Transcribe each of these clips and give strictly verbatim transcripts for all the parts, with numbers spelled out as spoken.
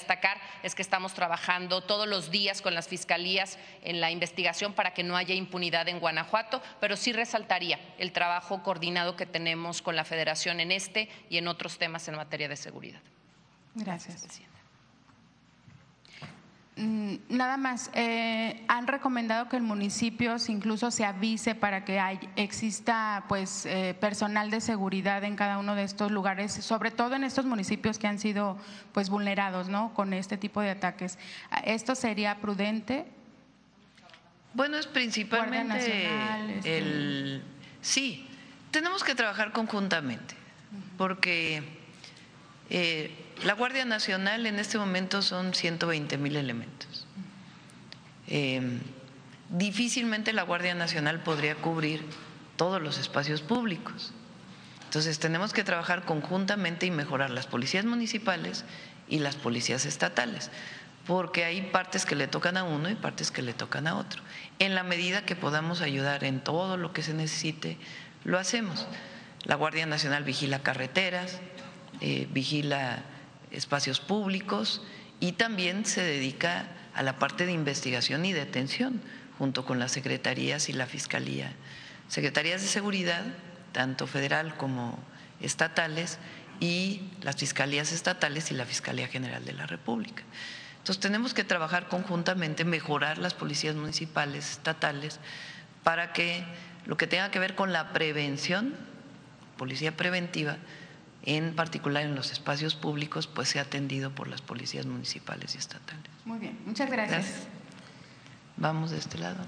destacar es que estamos trabajando todos los días con las fiscalías en la investigación para que no haya impunidad en Guanajuato, pero sí resaltaría el trabajo coordinado que tenemos con la Federación en este y en otros temas en materia de seguridad. Gracias, presidenta. Nada más, eh, han recomendado que el municipio incluso se avise para que hay, exista pues eh, personal de seguridad en cada uno de estos lugares, sobre todo en estos municipios que han sido pues vulnerados, ¿no?, con este tipo de ataques. ¿Esto sería prudente? Bueno, es principalmente Nacional, este... el… Sí, tenemos que trabajar conjuntamente porque… Eh, la Guardia Nacional en este momento son ciento veinte mil elementos. Eh, difícilmente la Guardia Nacional podría cubrir todos los espacios públicos. Entonces tenemos que trabajar conjuntamente y mejorar las policías municipales y las policías estatales, porque hay partes que le tocan a uno y partes que le tocan a otro. En la medida que podamos ayudar en todo lo que se necesite, lo hacemos. La Guardia Nacional vigila carreteras, eh, vigila espacios públicos y también se dedica a la parte de investigación y detención junto con las secretarías y la Fiscalía. Secretarías de Seguridad, tanto federal como estatales, y las fiscalías estatales y la Fiscalía General de la República. Entonces tenemos que trabajar conjuntamente, mejorar las policías municipales, estatales, para que lo que tenga que ver con la prevención, policía preventiva, en particular en los espacios públicos, pues sea atendido por las policías municipales y estatales. Muy bien, muchas gracias. Gracias. Vamos de este lado.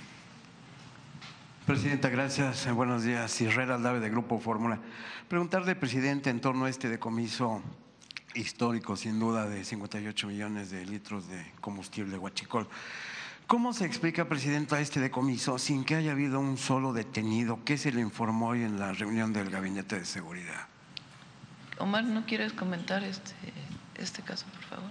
Presidenta, gracias. Buenos días. Herrera Aldave, de Grupo Fórmula. Preguntarle, presidente, en torno a este decomiso histórico, sin duda, de cincuenta y ocho millones de litros de combustible huachicol. ¿Cómo se explica, presidenta, este decomiso sin que haya habido un solo detenido? ¿Qué se le informó hoy en la reunión del Gabinete de Seguridad? Omar, ¿no quieres comentar este, este caso, por favor?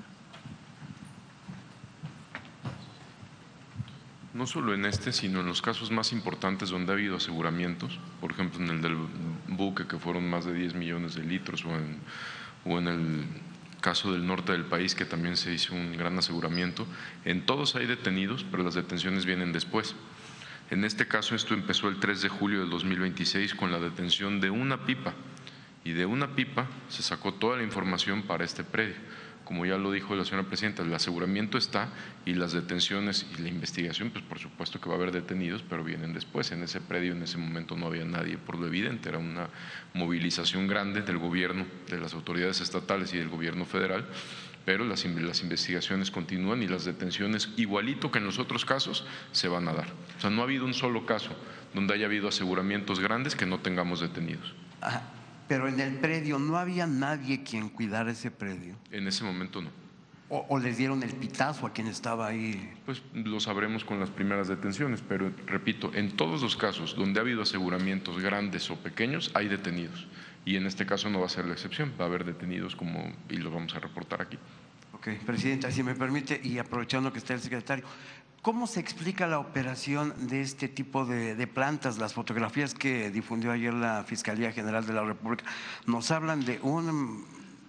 No solo en este, sino en los casos más importantes donde ha habido aseguramientos, por ejemplo en el del buque, que fueron más de diez millones de litros, o en, o en el caso del norte del país, que también se hizo un gran aseguramiento. En todos hay detenidos, pero las detenciones vienen después. En este caso, esto empezó el tres de julio del dos mil veintiséis con la detención de una pipa, y de una pipa se sacó toda la información para este predio. Como ya lo dijo la señora presidenta, el aseguramiento está y las detenciones y la investigación, pues por supuesto que va a haber detenidos, pero vienen después. En ese predio en ese momento no había nadie, por lo evidente, era una movilización grande del gobierno, de las autoridades estatales y del gobierno federal, pero las, las investigaciones continúan y las detenciones, igualito que en los otros casos, se van a dar. O sea, no ha habido un solo caso donde haya habido aseguramientos grandes que no tengamos detenidos. Ajá. Pero en el predio no había nadie quien cuidara ese predio. En ese momento no. ¿O, o les dieron el pitazo a quien estaba ahí? Pues lo sabremos con las primeras detenciones, pero repito, en todos los casos donde ha habido aseguramientos grandes o pequeños hay detenidos, y en este caso no va a ser la excepción, va a haber detenidos como y lo vamos a reportar aquí. Ok, presidenta, si me permite, y aprovechando que está el secretario, ¿cómo se explica la operación de este tipo de, de plantas? Las fotografías que difundió ayer la Fiscalía General de la República nos hablan de un,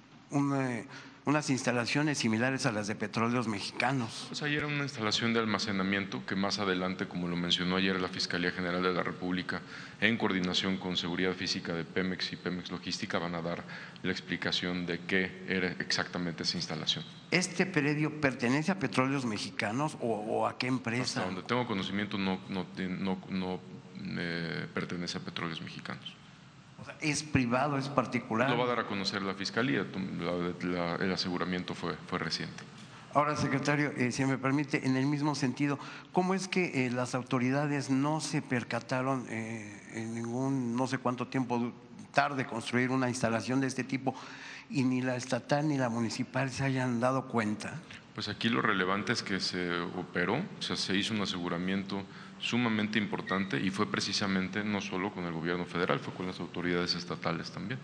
un, unas instalaciones similares a las de Petróleos Mexicanos. Pues ayer era una instalación de almacenamiento que más adelante, como lo mencionó ayer la Fiscalía General de la República, en coordinación con Seguridad Física de Pemex y Pemex Logística, van a dar la explicación de qué era exactamente esa instalación. ¿Este predio pertenece a Petróleos Mexicanos o, o a qué empresa? Hasta donde tengo conocimiento no, no, no, no eh, pertenece a Petróleos Mexicanos. O sea, ¿es privado, es particular? Lo va a dar a conocer la Fiscalía, la, la, el aseguramiento fue, fue reciente. Ahora, secretario, eh, si me permite, en el mismo sentido, ¿cómo es que eh, las autoridades no se percataron eh, en ningún, no sé cuánto tiempo tarde construir una instalación de este tipo, y ni la estatal ni la municipal se hayan dado cuenta? Pues aquí lo relevante es que se operó, o sea, se hizo un aseguramiento sumamente importante, y fue precisamente no solo con el gobierno federal, fue con las autoridades estatales también.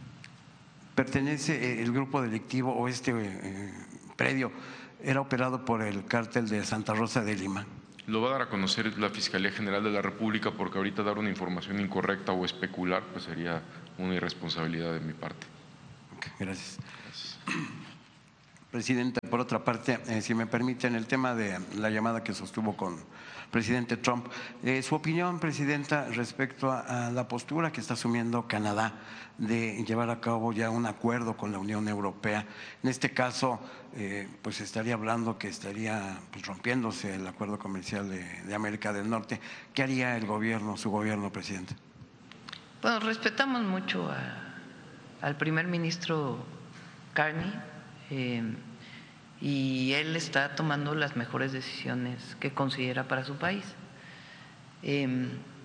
¿Pertenece el grupo delictivo o este eh, predio era operado por el cártel de Santa Rosa de Lima? Lo va a dar a conocer la Fiscalía General de la República, porque ahorita dar una información incorrecta o especular pues sería una irresponsabilidad de mi parte. Okay, gracias. Gracias. Presidenta, por otra parte, eh, si me permiten, el tema de la llamada que sostuvo con el presidente Trump, eh, su opinión, Presidenta, respecto a, a la postura que está asumiendo Canadá de llevar a cabo ya un acuerdo con la Unión Europea. En este caso, eh, pues estaría hablando que estaría pues, rompiéndose el acuerdo comercial de, de América del Norte. ¿Qué haría el gobierno, su gobierno, Presidente? Bueno, respetamos mucho a, al primer ministro Carney. Eh, y él está tomando las mejores decisiones que considera para su país. Eh,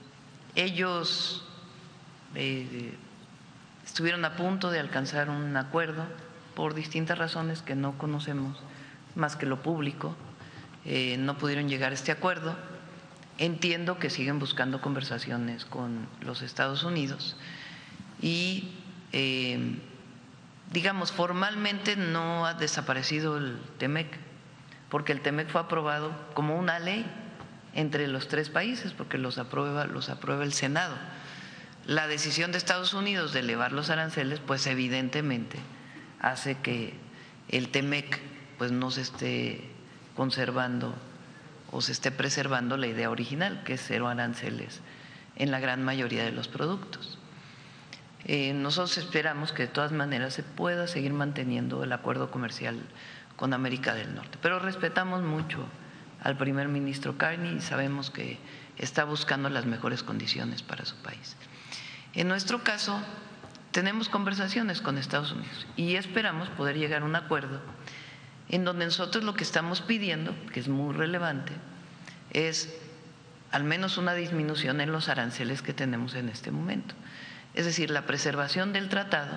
ellos eh, estuvieron a punto de alcanzar un acuerdo por distintas razones que no conocemos más que lo público, eh, no pudieron llegar a este acuerdo. Entiendo que siguen buscando conversaciones con los Estados Unidos y eh, digamos, formalmente no ha desaparecido el TEMEC, porque el TEMEC fue aprobado como una ley entre los tres países, porque los aprueba, los aprueba el Senado. La decisión de Estados Unidos de elevar los aranceles, pues evidentemente hace que el TEMEC pues no se esté conservando o se esté preservando la idea original, que es cero aranceles en la gran mayoría de los productos. Eh, nosotros esperamos que de todas maneras se pueda seguir manteniendo el acuerdo comercial con América del Norte, pero respetamos mucho al primer ministro Carney y sabemos que está buscando las mejores condiciones para su país. En nuestro caso, tenemos conversaciones con Estados Unidos y esperamos poder llegar a un acuerdo en donde nosotros lo que estamos pidiendo, que es muy relevante, es al menos una disminución en los aranceles que tenemos en este momento. Es decir, la preservación del tratado,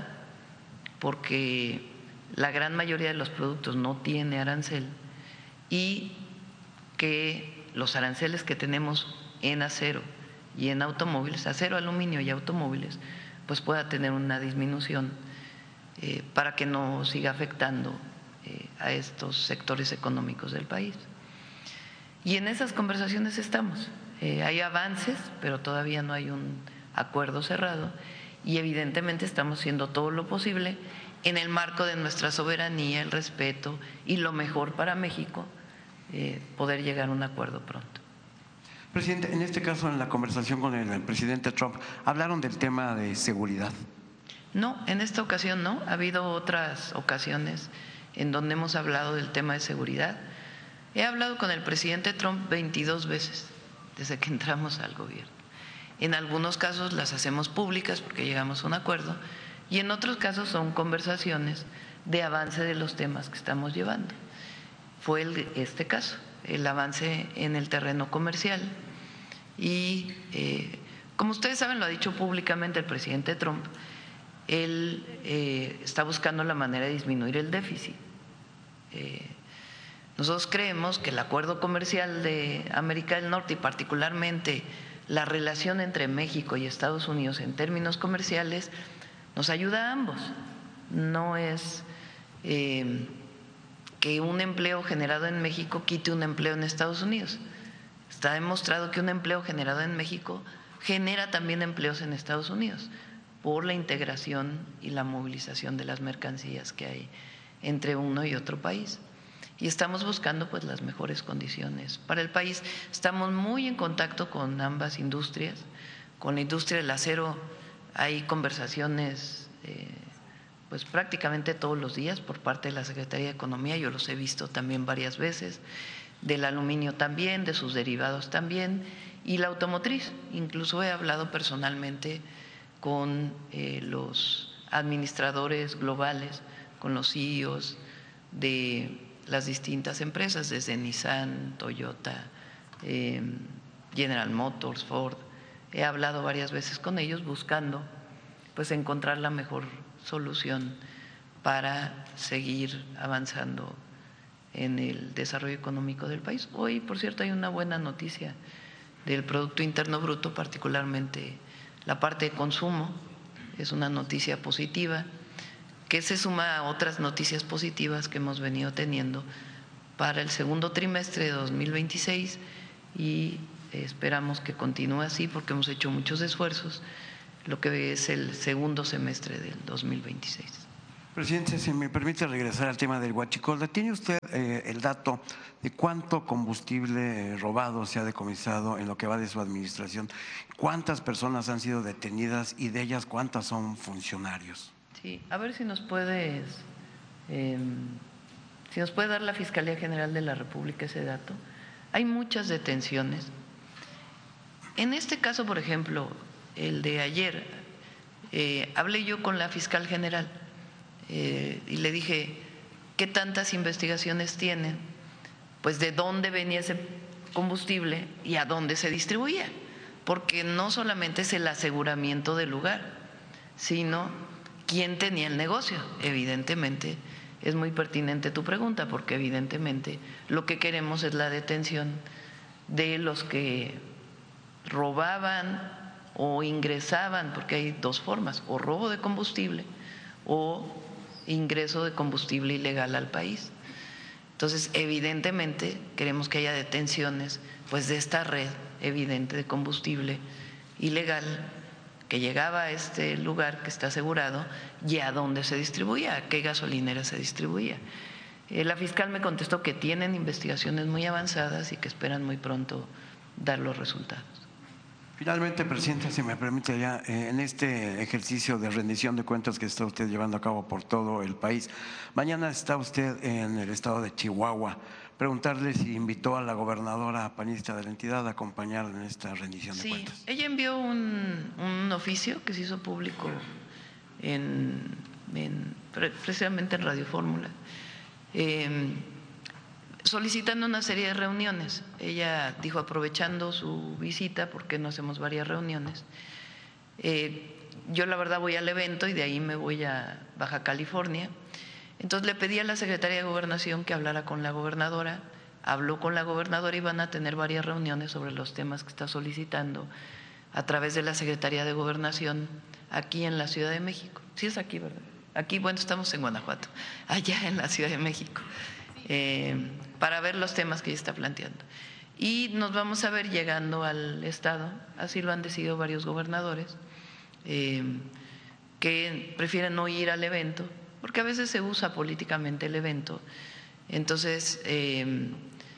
porque la gran mayoría de los productos no tiene arancel, y que los aranceles que tenemos en acero y en automóviles, acero, aluminio y automóviles, pues pueda tener una disminución eh, para que no siga afectando eh, a estos sectores económicos del país. Y en esas conversaciones estamos. Eh, hay avances, pero todavía no hay un acuerdo cerrado y evidentemente estamos haciendo todo lo posible en el marco de nuestra soberanía, el respeto y lo mejor para México, eh, poder llegar a un acuerdo pronto. Presidente, en este caso, en la conversación con el presidente Trump, ¿hablaron del tema de seguridad? No, en esta ocasión no. Ha habido otras ocasiones en donde hemos hablado del tema de seguridad. He hablado con el presidente Trump veintidós veces desde que entramos al gobierno. En algunos casos las hacemos públicas porque llegamos a un acuerdo y en otros casos son conversaciones de avance de los temas que estamos llevando. Fue el, este caso, el avance en el terreno comercial y eh, como ustedes saben, lo ha dicho públicamente el presidente Trump, él eh, está buscando la manera de disminuir el déficit. Eh, nosotros creemos que el acuerdo comercial de América del Norte y particularmente la relación entre México y Estados Unidos en términos comerciales nos ayuda a ambos. No es eh, que un empleo generado en México quite un empleo en Estados Unidos. Está demostrado que un empleo generado en México genera también empleos en Estados Unidos por la integración y la movilización de las mercancías que hay entre uno y otro país. Y estamos buscando pues las mejores condiciones para el país. Estamos muy en contacto con ambas industrias. Con la industria del acero hay conversaciones eh, pues prácticamente todos los días por parte de la Secretaría de Economía, yo los he visto también varias veces, del aluminio también, de sus derivados también, y la automotriz. Incluso he hablado personalmente con eh, los administradores globales, con los C E Os de las distintas empresas, desde Nissan, Toyota, eh, General Motors, Ford. He hablado varias veces con ellos buscando pues encontrar la mejor solución para seguir avanzando en el desarrollo económico del país. Hoy, por cierto, hay una buena noticia del Producto Interno Bruto, particularmente la parte de consumo, es una noticia positiva, que se suma a otras noticias positivas que hemos venido teniendo para el segundo trimestre de dos mil veintiséis y esperamos que continúe así porque hemos hecho muchos esfuerzos, lo que es el segundo semestre del dos mil veintiséis. Presidente, si me permite regresar al tema del huachicol, ¿tiene usted eh, el dato de cuánto combustible robado se ha decomisado en lo que va de su administración? ¿Cuántas personas han sido detenidas y de ellas cuántas son funcionarios? Sí, a ver si nos puedes, eh, si nos puede dar la Fiscalía General de la República ese dato. Hay muchas detenciones. En este caso, por ejemplo, el de ayer, eh, hablé yo con la fiscal general. Eh, y le dije, ¿qué tantas investigaciones tienen? Pues de dónde venía ese combustible y a dónde se distribuía, porque no solamente es el aseguramiento del lugar, sino quién tenía el negocio. Evidentemente es muy pertinente tu pregunta, porque evidentemente lo que queremos es la detención de los que robaban o ingresaban, porque hay dos formas, o robo de combustible o ingreso de combustible ilegal al país. Entonces, evidentemente, queremos que haya detenciones pues de esta red evidente de combustible ilegal que llegaba a este lugar que está asegurado y a dónde se distribuía, a qué gasolinera se distribuía. Eh, la fiscal me contestó que tienen investigaciones muy avanzadas y que esperan muy pronto dar los resultados. Finalmente, presidente, si me permite ya, eh, en este ejercicio de rendición de cuentas que está usted llevando a cabo por todo el país, mañana está usted en el estado de Chihuahua. Preguntarle si invitó a la gobernadora panista de la entidad a acompañar en esta rendición de sí, cuentas. Sí, ella envió un, un oficio que se hizo público en, en, precisamente en Radio Fórmula, eh, solicitando una serie de reuniones. Ella dijo, aprovechando su visita, ¿por qué no hacemos varias reuniones? Eh, yo la verdad voy al evento y de ahí me voy a Baja California. Entonces le pedí a la Secretaría de Gobernación que hablara con la gobernadora, habló con la gobernadora y van a tener varias reuniones sobre los temas que está solicitando a través de la Secretaría de Gobernación aquí en la Ciudad de México. Sí es aquí, ¿verdad? Aquí, bueno, estamos en Guanajuato, allá en la Ciudad de México. Eh, para ver los temas que ella está planteando. Y nos vamos a ver llegando al Estado, así lo han decidido varios gobernadores, eh, que prefieren no ir al evento, porque a veces se usa políticamente el evento. Entonces, eh,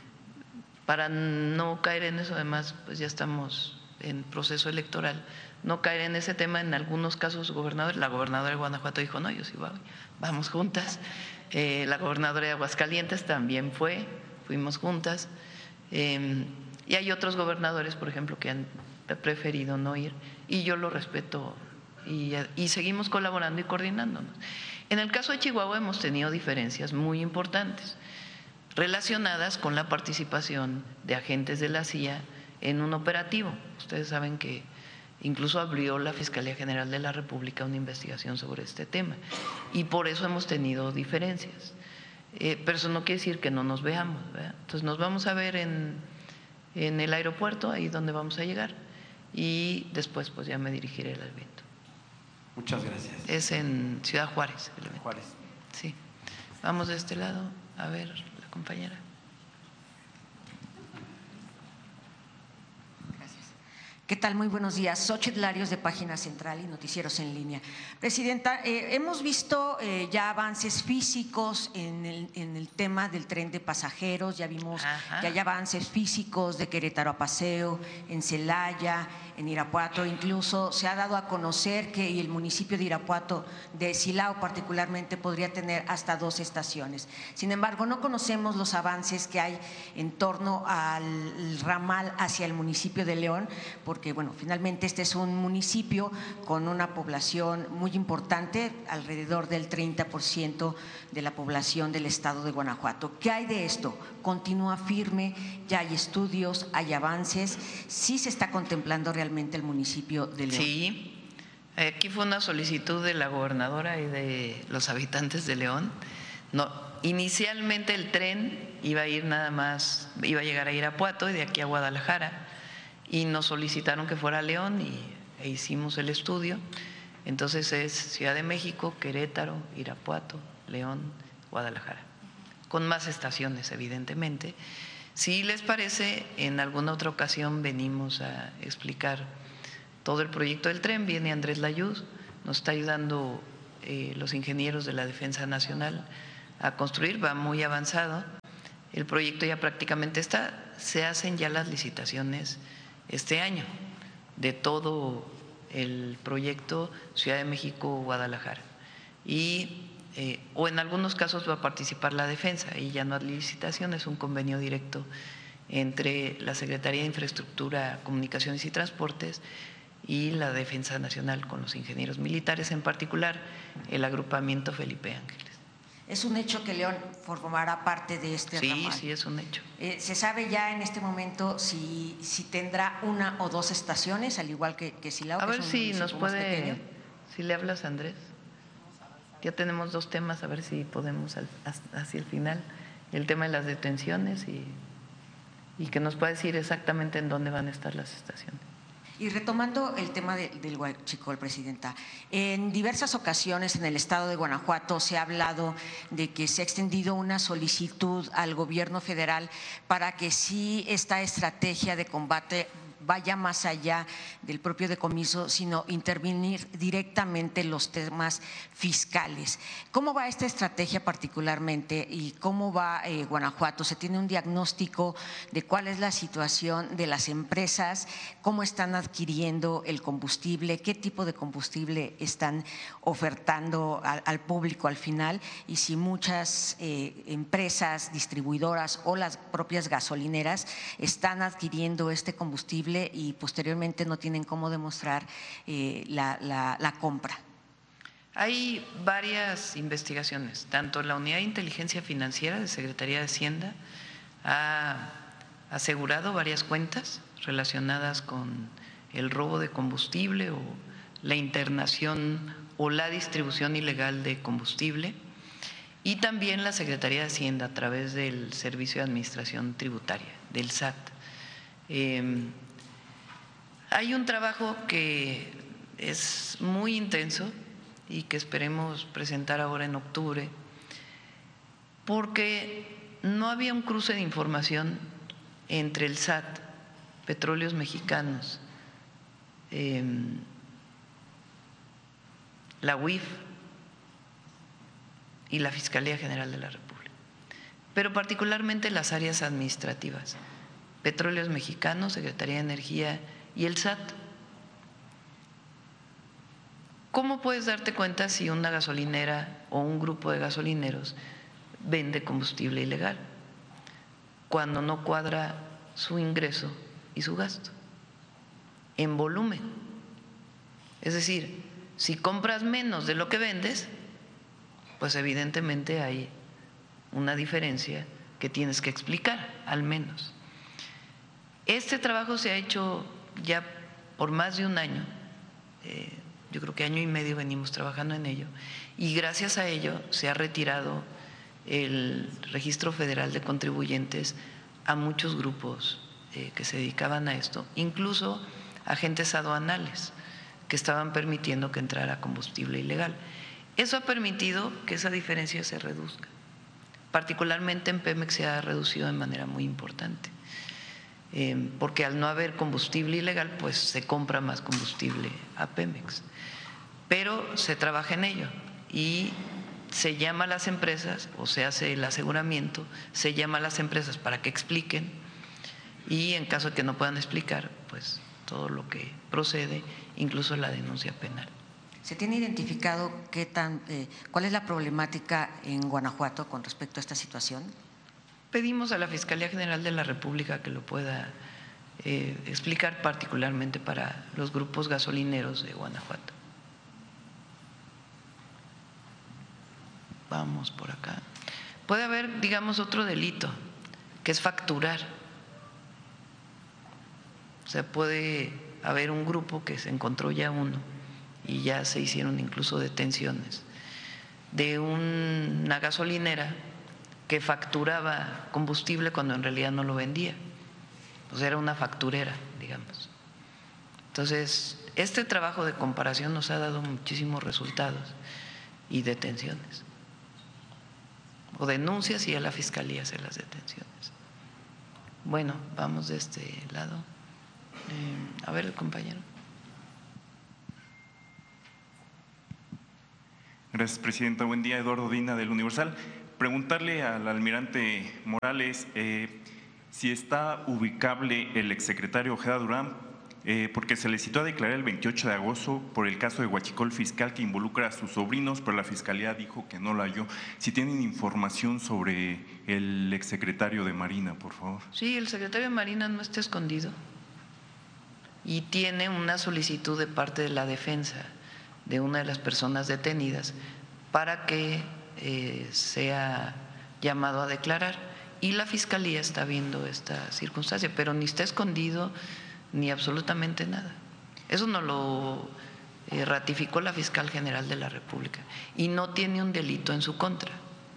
para no caer en eso, además, pues ya estamos en proceso electoral, no caer en ese tema. En algunos casos, gobernadores, la gobernadora de Guanajuato dijo, no, yo sí voy, vamos juntas. Eh, la gobernadora de Aguascalientes también fue, fuimos juntas, eh, y hay otros gobernadores, por ejemplo, que han preferido no ir, y yo lo respeto, y, y seguimos colaborando y coordinándonos. En el caso de Chihuahua hemos tenido diferencias muy importantes relacionadas con la participación de agentes de la C I A en un operativo. Ustedes saben que incluso abrió la Fiscalía General de la República una investigación sobre este tema y por eso hemos tenido diferencias. Eh, pero eso no quiere decir que no nos veamos, ¿verdad? Entonces nos vamos a ver en, en el aeropuerto, ahí donde vamos a llegar, y después pues ya me dirigiré al evento. Muchas gracias. Es en Ciudad Juárez el evento. Juárez. Sí. Vamos de este lado a ver la compañera. ¿Qué tal? Muy buenos días. Xóchitl Larios, de Página Central y Noticieros en Línea. Presidenta, eh, hemos visto eh, ya avances físicos en el, en el tema del tren de pasajeros. Ya vimos Ajá. que hay avances físicos de Querétaro a Paseo, en Celaya, en Irapuato. Incluso se ha dado a conocer que el municipio de Irapuato, de Silao particularmente, podría tener hasta dos estaciones. Sin embargo, no conocemos los avances que hay en torno al ramal hacia el municipio de León, porque que bueno, finalmente este es un municipio con una población muy importante, alrededor del treinta por ciento de la población del estado de Guanajuato. ¿Qué hay de esto? ¿Continúa firme? ¿Ya hay estudios? ¿Hay avances? ¿Sí se está contemplando realmente el municipio de León? Sí, aquí fue una solicitud de la gobernadora y de los habitantes de León. No, inicialmente el tren iba a ir nada más, iba a llegar a Irapuato y de aquí a Guadalajara, y nos solicitaron que fuera a León y e hicimos el estudio. Entonces es Ciudad de México, Querétaro, Irapuato, León, Guadalajara, con más estaciones evidentemente. Si les parece, en alguna otra ocasión venimos a explicar todo el proyecto del tren. Viene Andrés Layuz, nos está ayudando eh, los ingenieros de la Defensa Nacional a construir, va muy avanzado. El proyecto ya prácticamente está, se hacen ya las licitaciones este año de todo el proyecto Ciudad de México-Guadalajara. Y, eh, o en algunos casos va a participar la defensa y ya no hay licitación, es un convenio directo entre la Secretaría de Infraestructura, Comunicaciones y Transportes y la Defensa Nacional con los ingenieros militares, en particular el agrupamiento Felipe Ángeles. Es un hecho que León formará parte de este sí, ramal. Sí, sí, es un hecho. Eh, ¿Se sabe ya en este momento si, si tendrá una o dos estaciones, al igual que, que Silao? A que ver es un si nos puede, pequeño? si le hablas a Andrés. Ya tenemos dos temas, a ver si podemos al, hacia el final, el tema de las detenciones y, y que nos pueda decir exactamente en dónde van a estar las estaciones. Y retomando el tema de, del Huachicol, Presidenta, en diversas ocasiones en el estado de Guanajuato se ha hablado de que se ha extendido una solicitud al gobierno federal para que sí esta estrategia de combate vaya más allá del propio decomiso, sino intervenir directamente los temas fiscales. ¿Cómo va esta estrategia particularmente y cómo va eh, Guanajuato? ¿Se tiene un diagnóstico de cuál es la situación de las empresas? ¿Cómo están adquiriendo el combustible? ¿Qué tipo de combustible están ofertando al, al público al final? Y si muchas eh, empresas distribuidoras o las propias gasolineras están adquiriendo este combustible y posteriormente no tienen cómo demostrar eh, la, la, la compra. Hay varias investigaciones, tanto la Unidad de Inteligencia Financiera de Secretaría de Hacienda ha asegurado varias cuentas relacionadas con el robo de combustible o la internación o la distribución ilegal de combustible, y también la Secretaría de Hacienda a través del Servicio de Administración Tributaria, del S A T. Eh, Hay un trabajo que es muy intenso y que esperemos presentar ahora en octubre, porque no había un cruce de información entre el S A T, Petróleos Mexicanos, eh, la U I F y la Fiscalía General de la República, pero particularmente las áreas administrativas, Petróleos Mexicanos, Secretaría de Energía y el S A T. ¿Cómo puedes darte cuenta si una gasolinera o un grupo de gasolineros vende combustible ilegal cuando no cuadra su ingreso y su gasto en volumen? Es decir, si compras menos de lo que vendes, pues evidentemente hay una diferencia que tienes que explicar, al menos. Este trabajo se ha hecho ya por más de un año, eh, yo creo que año y medio venimos trabajando en ello, y gracias a ello se ha retirado el Registro Federal de Contribuyentes a muchos grupos eh, que se dedicaban a esto, incluso agentes aduanales que estaban permitiendo que entrara combustible ilegal. Eso ha permitido que esa diferencia se reduzca, particularmente en Pemex se ha reducido de manera muy importante. Eh, porque al no haber combustible ilegal, pues se compra más combustible a Pemex. Pero se trabaja en ello y se llama a las empresas, o se hace el aseguramiento, se llama a las empresas para que expliquen y en caso de que no puedan explicar, pues todo lo que procede, incluso la denuncia penal. ¿Se tiene identificado qué tan, eh, cuál es la problemática en Guanajuato con respecto a esta situación? Pedimos a la Fiscalía General de la República que lo pueda eh, explicar, particularmente para los grupos gasolineros de Guanajuato. Vamos por acá. Puede haber, digamos, otro delito, que es facturar. O sea, puede haber un grupo que se encontró ya uno y ya se hicieron incluso detenciones de una gasolinera que facturaba combustible cuando en realidad no lo vendía, pues era una facturera, digamos. Entonces, este trabajo de comparación nos ha dado muchísimos resultados y detenciones, o denuncias y a la Fiscalía hacer las detenciones. Bueno, vamos de este lado. Eh, a ver, compañero. Gracias, Presidenta. Buen día, Eduardo Dina, del Universal. Preguntarle al almirante Morales eh, si está ubicable el exsecretario Ojeda Durán, eh, porque se le citó a declarar el veintiocho de agosto por el caso de Huachicol fiscal que involucra a sus sobrinos, pero la Fiscalía dijo que no lo halló. Si tienen información sobre el exsecretario de Marina, por favor. Sí, el secretario de Marina no está escondido y tiene una solicitud de parte de la defensa de una de las personas detenidas para que eh, sea llamado a declarar, y la Fiscalía está viendo esta circunstancia, pero ni está escondido ni absolutamente nada. Eso nos lo eh, ratificó la Fiscal General de la República y no tiene un delito en su contra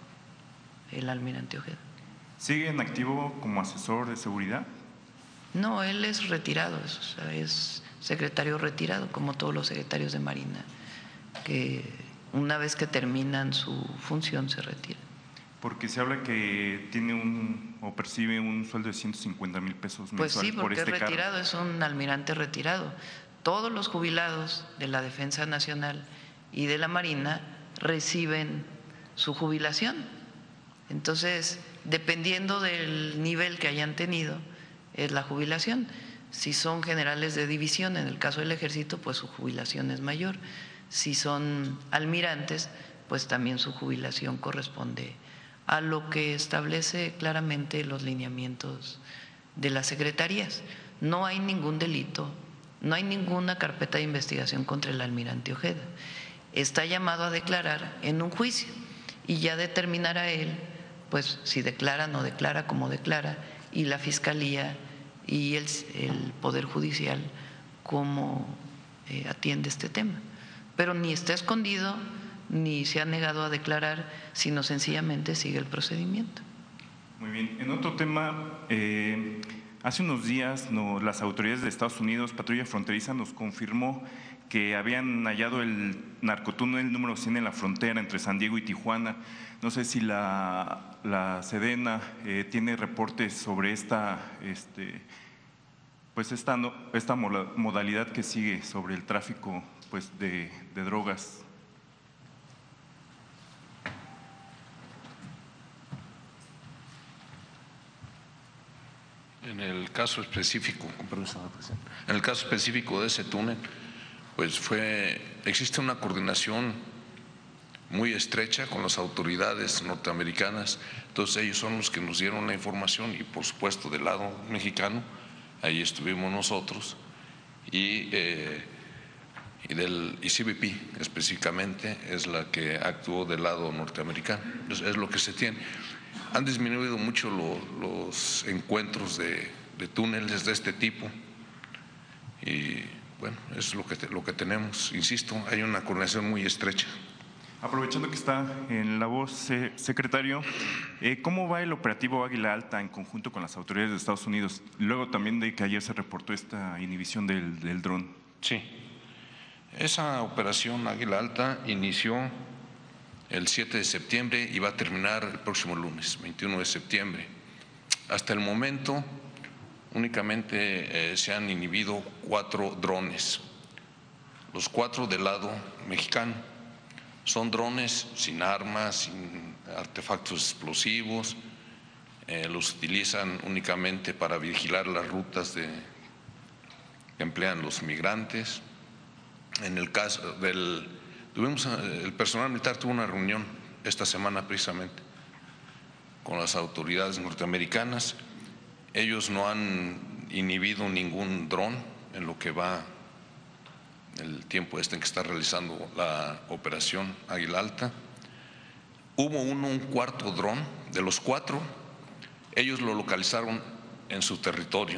el almirante Ojeda. ¿Sigue en activo como asesor de seguridad? No, él es retirado, es, o sea, es secretario retirado, como todos los secretarios de Marina, que una vez que terminan su función se retiran. Porque se habla que tiene un o percibe un sueldo de ciento cincuenta mil pesos mensuales. Pues sí, porque por este es retirado, cargo. Es un almirante retirado. Todos los jubilados de la Defensa Nacional y de la Marina reciben su jubilación. Entonces, dependiendo del nivel que hayan tenido, es la jubilación. Si son generales de división, en el caso del Ejército, pues su jubilación es mayor. Si son almirantes, pues también su jubilación corresponde a lo que establece claramente los lineamientos de las secretarías. No hay ningún delito, no hay ninguna carpeta de investigación contra el almirante Ojeda. Está llamado a declarar en un juicio y ya determinará él, pues si declara, no declara, cómo declara, y la Fiscalía y el, el Poder Judicial cómo eh, atiende este tema. Pero ni está escondido, ni se ha negado a declarar, sino sencillamente sigue el procedimiento. Muy bien. En otro tema, eh, hace unos días no, las autoridades de Estados Unidos, Patrulla Fronteriza, nos confirmó que habían hallado el narcotúnel número cien en la frontera entre San Diego y Tijuana. No sé si la, la Sedena eh, tiene reportes sobre esta, este, pues esta, no, esta modalidad que sigue sobre el tráfico pues de, de drogas. En el caso específico, en el caso específico de ese túnel, pues fue, existe una coordinación muy estrecha con las autoridades norteamericanas. Entonces ellos son los que nos dieron la información y por supuesto del lado mexicano, ahí estuvimos nosotros y, eh, y del y C B P específicamente es la que actuó del lado norteamericano. Entonces, es lo que se tiene. Han disminuido mucho lo, los encuentros de, de túneles de este tipo y bueno, es lo que, te, lo que tenemos. Insisto, hay una coordinación muy estrecha. Aprovechando que está en la voz, eh, secretario, eh, ¿cómo va el operativo Águila Alta en conjunto con las autoridades de Estados Unidos? Luego también de que ayer se reportó esta inhibición del, del dron. Sí, esa operación Águila Alta inició el siete de septiembre y va a terminar el próximo lunes, veintiuno de septiembre. Hasta el momento únicamente eh, se han inhibido cuatro drones, los cuatro del lado mexicano. Son drones sin armas, sin artefactos explosivos, eh, los utilizan únicamente para vigilar las rutas de, que emplean los migrantes. En el caso del Tuvimos, el personal militar tuvo una reunión esta semana precisamente con las autoridades norteamericanas. Ellos no han inhibido ningún dron en lo que va el tiempo este en que está realizando la operación Águila Alta. Hubo uno, un cuarto dron, de los cuatro, ellos lo localizaron en su territorio,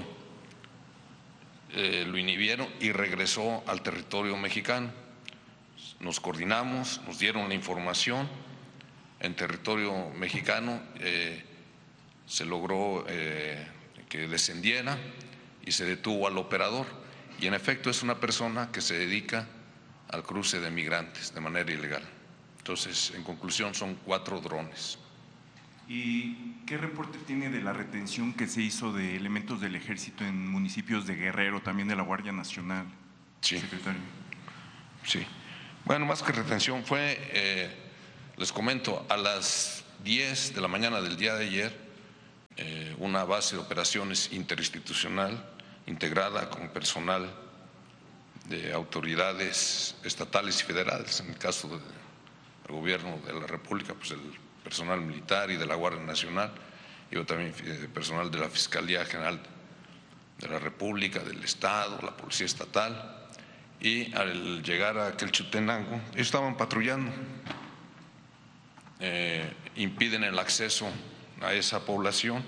eh, lo inhibieron y regresó al territorio mexicano. Nos coordinamos, nos dieron la información, en territorio mexicano eh, se logró eh, que descendiera y se detuvo al operador. Y en efecto es una persona que se dedica al cruce de migrantes de manera ilegal. Entonces, en conclusión, son cuatro drones. ¿Y qué reporte tiene de la retención que se hizo de elementos del Ejército en municipios de Guerrero, también de la Guardia Nacional, sí. secretario? Sí. Bueno, más que retención, fue, eh, les comento, a las diez de la mañana del día de ayer, eh, una base de operaciones interinstitucional integrada con personal de autoridades estatales y federales, en el caso del gobierno de la República, pues el personal militar y de la Guardia Nacional, y también personal de la Fiscalía General de la República, del Estado, la Policía Estatal. Y al llegar a Quechultenango, ellos estaban patrullando, eh, impiden el acceso a esa población.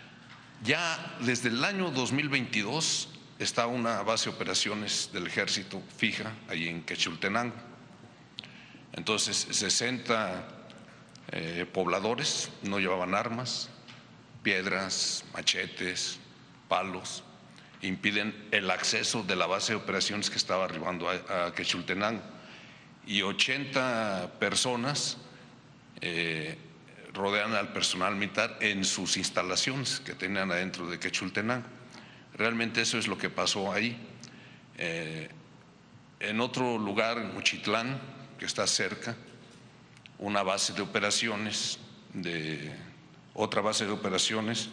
Ya desde el año dos mil veintidós está una base de operaciones del Ejército fija ahí en Quechultenango. Entonces, sesenta eh, pobladores no llevaban armas, piedras, machetes, palos, impiden el acceso de la base de operaciones que estaba arribando a, a Quechultenango, y ochenta personas eh, rodean al personal militar en sus instalaciones que tenían adentro de Quechultenango. Realmente eso es lo que pasó ahí. Eh, en otro lugar, en Uchitlán, que está cerca, una base de operaciones, de otra base de operaciones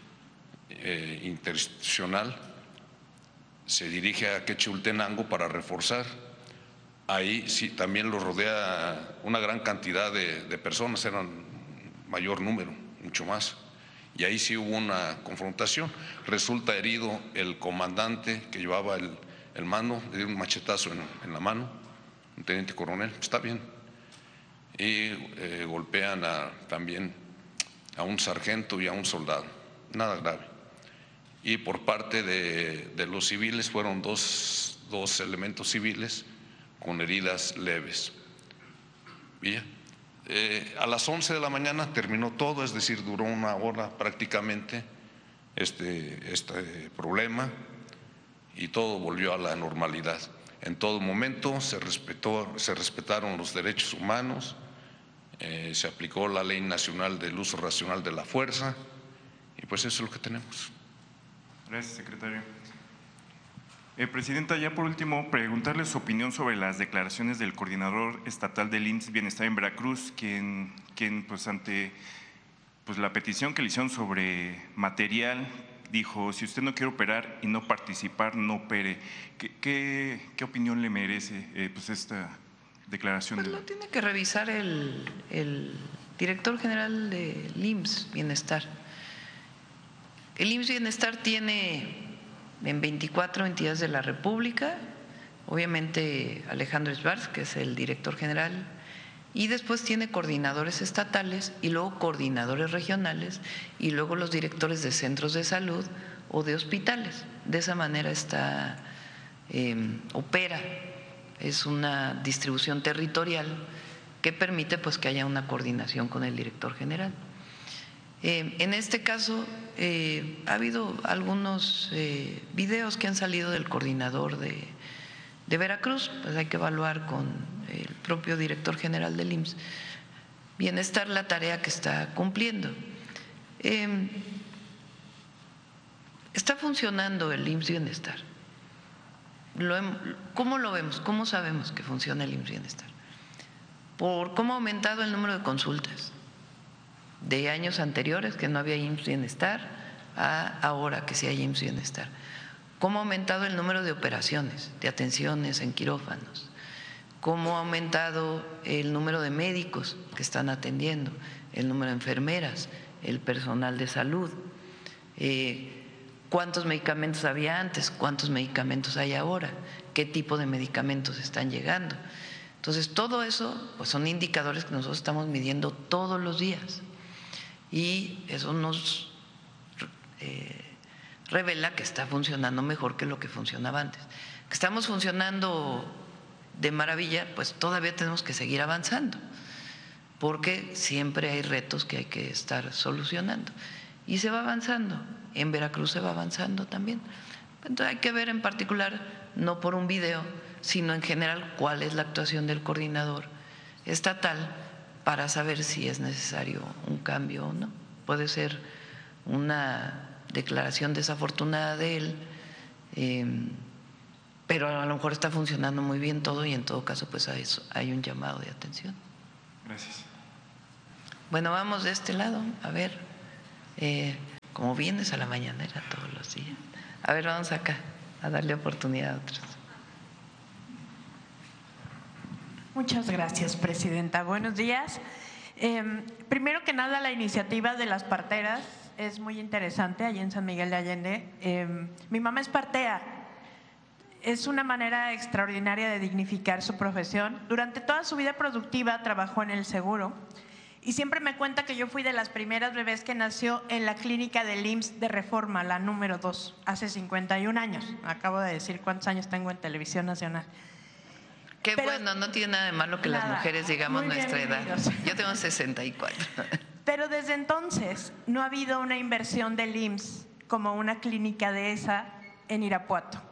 eh, interinstitucional, se dirige a Quechultenango para reforzar. Ahí sí también lo rodea una gran cantidad de, de personas, eran mayor número, mucho más. Y ahí sí hubo una confrontación. Resulta herido el comandante que llevaba el, el mando, le dio un machetazo en, en la mano, un teniente coronel, está bien. Y eh, golpean a, también a un sargento y a un soldado, nada grave. Y por parte de, de los civiles fueron dos, dos elementos civiles con heridas leves. Bien, eh, a las once de la mañana terminó todo, es decir, duró una hora prácticamente este, este problema, y todo volvió a la normalidad. En todo momento se respetó, se respetaron los derechos humanos, eh, se aplicó la Ley Nacional del Uso Racional de la Fuerza, y pues eso es lo que tenemos. Gracias, secretario. Eh, Presidenta, ya por último, preguntarle su opinión sobre las declaraciones del coordinador estatal del I M S S Bienestar en Veracruz, quien, quien pues ante pues, la petición que le hicieron sobre material, dijo: si usted no quiere operar y no participar, no opere. ¿Qué, qué, qué opinión le merece eh, pues esta declaración? Pues de lo la... tiene que revisar el, el director general del I M S S Bienestar. El I M S S Bienestar tiene en veinticuatro entidades de la República, obviamente Alejandro Schwartz, que es el director general, y después tiene coordinadores estatales y luego coordinadores regionales y luego los directores de centros de salud o de hospitales. De esa manera está, eh, opera, es una distribución territorial que permite pues que haya una coordinación con el director general. Eh, en este caso eh, ha habido algunos eh, videos que han salido del coordinador de, de Veracruz, pues hay que evaluar con el propio director general del I M S S Bienestar la tarea que está cumpliendo. Eh, está funcionando el I M S S Bienestar. Lo, ¿Cómo lo vemos? ¿Cómo sabemos que funciona el I M S S Bienestar? Por cómo ha aumentado el número de consultas de años anteriores que no había I M S S Bienestar a ahora que sí hay I M S S Bienestar. Cómo ha aumentado el número de operaciones, de atenciones en quirófanos, cómo ha aumentado el número de médicos que están atendiendo, el número de enfermeras, el personal de salud, eh, cuántos medicamentos había antes, cuántos medicamentos hay ahora, qué tipo de medicamentos están llegando. Entonces, todo eso pues son indicadores que nosotros estamos midiendo todos los días. Y eso nos eh, revela que está funcionando mejor que lo que funcionaba antes. Que estamos funcionando de maravilla, pues todavía tenemos que seguir avanzando, porque siempre hay retos que hay que estar solucionando. Y se va avanzando, en Veracruz se va avanzando también. Entonces hay que ver en particular, no por un video, sino en general cuál es la actuación del coordinador estatal, para saber si es necesario un cambio o no. Puede ser una declaración desafortunada de él, eh, pero a lo mejor está funcionando muy bien todo y en todo caso pues a eso hay un llamado de atención. Gracias. Bueno, vamos de este lado, a ver, eh, como vienes a la mañanera todos los días. A ver, vamos acá a darle oportunidad a otros. Muchas gracias, presidenta. Buenos días. Eh, primero que nada, la iniciativa de las parteras es muy interesante allí en San Miguel de Allende. Eh, mi mamá es partea. Es una manera extraordinaria de dignificar su profesión. Durante toda su vida productiva trabajó en el seguro y siempre me cuenta que yo fui de las primeras bebés que nació en la clínica del I M S S de Reforma, la número dos, hace cincuenta y un años. Acabo de decir cuántos años tengo en Televisión Nacional. Qué Pero, bueno, no tiene nada de malo que nada, las mujeres digamos nuestra edad. vividos. Yo tengo sesenta y cuatro. Pero desde entonces no ha habido una inversión del I M S S como una clínica de esa en Irapuato.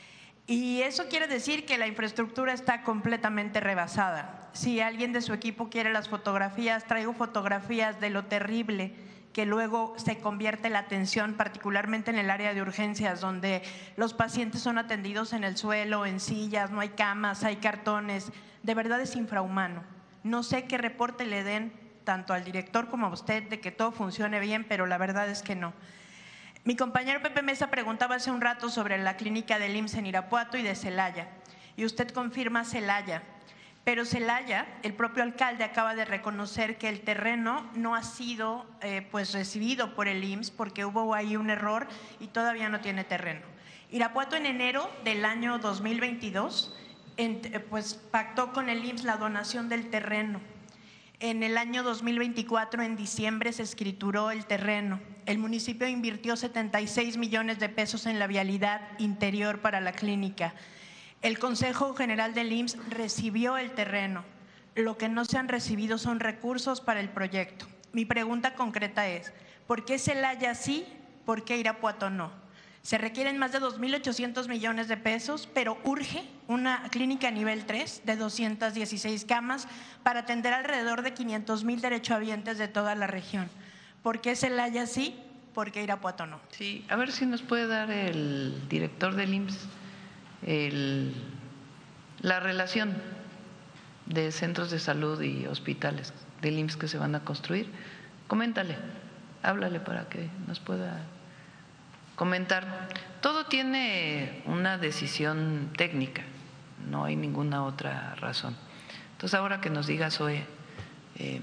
Y eso quiere decir que la infraestructura está completamente rebasada. Si alguien de su equipo quiere las fotografías, traigo fotografías de lo terrible que luego se convierte la atención, particularmente en el área de urgencias, donde los pacientes son atendidos en el suelo, en sillas, no hay camas, hay cartones. De verdad es infrahumano. No sé qué reporte le den tanto al director como a usted de que todo funcione bien, pero la verdad es que no. Mi compañero Pepe Mesa preguntaba hace un rato sobre la clínica del I M S S en Irapuato y de Celaya, y usted confirma Celaya. Pero Celaya, el propio alcalde acaba de reconocer que el terreno no ha sido eh, pues recibido por el I M S S porque hubo ahí un error y todavía no tiene terreno. Irapuato en enero del año dos mil veintidós en, pues pactó con el I M S S la donación del terreno. En el año dos mil veinticuatro, en diciembre, se escrituró el terreno. El municipio invirtió setenta y seis millones de pesos en la vialidad interior para la clínica. El Consejo General del I M S S recibió el terreno. Lo que no se han recibido son recursos para el proyecto. Mi pregunta concreta es, ¿por qué Celaya sí, por qué Irapuato no? Se requieren más de dos mil ochocientos millones de pesos, pero urge una clínica nivel tres de doscientas dieciséis camas para atender alrededor de quinientos mil derechohabientes de toda la región. ¿Por qué Celaya sí, por qué Irapuato no? Sí, a ver si nos puede dar el director del I M S S el, la relación de centros de salud y hospitales del I M S S que se van a construir. Coméntale, háblale para que nos pueda comentar. Todo tiene una decisión técnica, no hay ninguna otra razón. Entonces ahora que nos digas, Zoe, eh,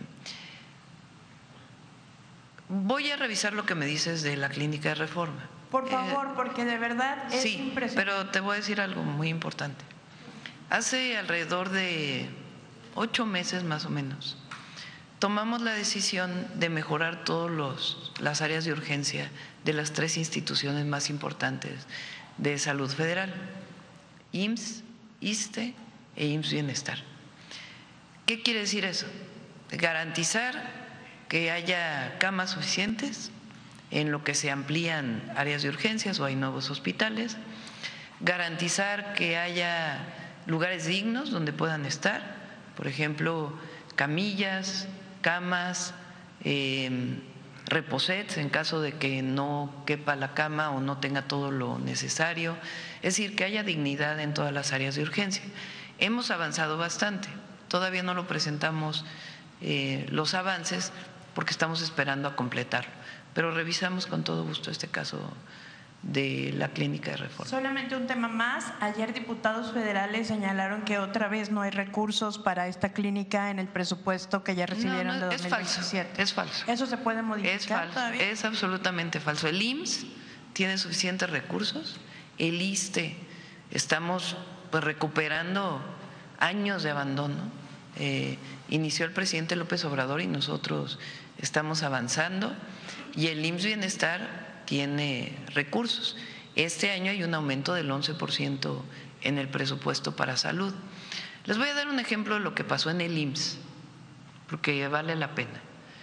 voy a revisar lo que me dices de la clínica de Reforma. Por favor, eh, porque de verdad es sí, impresionante. Pero te voy a decir algo muy importante. Hace alrededor de ocho meses más o menos, tomamos la decisión de mejorar todas las áreas de urgencia de las tres instituciones más importantes de salud federal, I M S S, ISSSTE e I M S S Bienestar. ¿Qué quiere decir eso? Garantizar que haya camas suficientes en lo que se amplían áreas de urgencias o hay nuevos hospitales, garantizar que haya lugares dignos donde puedan estar, por ejemplo, camillas, camas, eh, reposets en caso de que no quepa la cama o no tenga todo lo necesario, es decir, que haya dignidad en todas las áreas de urgencia. Hemos avanzado bastante, todavía no lo presentamos eh, los avances porque estamos esperando a completarlo, pero revisamos con todo gusto este caso de la clínica de Reforma. Solamente un tema más. Ayer diputados federales señalaron que otra vez no hay recursos para esta clínica en el presupuesto que ya recibieron no, no, de es dos mil veintisiete. Falso, es falso. ¿Eso se puede modificar es falso, todavía? Es absolutamente falso. El I M S S tiene suficientes recursos, el ISSSTE estamos pues recuperando años de abandono. Eh, inició el presidente López Obrador y nosotros estamos avanzando, y el I M S S Bienestar tiene recursos. Este año hay un aumento del once por ciento en el presupuesto para salud. Les voy a dar un ejemplo de lo que pasó en el I M S S, porque vale la pena.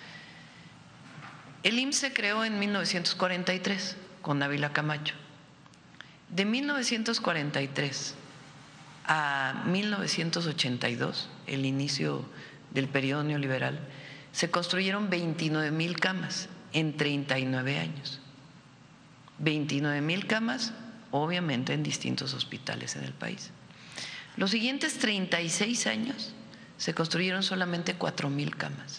El I M S S se creó en mil novecientos cuarenta y tres con Ávila Camacho. De mil novecientos cuarenta y tres a mil novecientos ochenta y dos, el inicio del periodo neoliberal, se construyeron veintinueve mil camas en treinta y nueve años. veintinueve mil camas obviamente en distintos hospitales en el país. Los siguientes treinta y seis años se construyeron solamente cuatro mil camas.